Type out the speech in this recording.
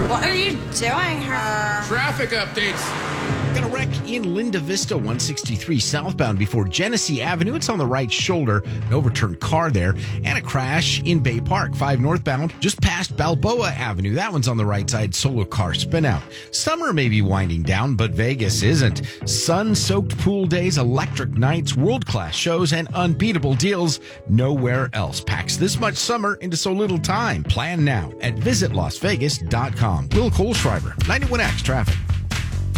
What are you doing here? Traffic updates. Got a wreck in Linda Vista, 163 southbound before Genesee Avenue. It's on the right shoulder. An overturned car there. And a crash in Bay Park, 5 northbound, just past Balboa Avenue. That one's on the right side. Solo car spin out. Summer may be winding down, but Vegas isn't. Sun-soaked pool days, electric nights, world-class shows, and unbeatable deals. Nowhere else packs this much summer into so little time. Plan now at visitlasvegas.com. Will Kohlschreiber, 91X Traffic.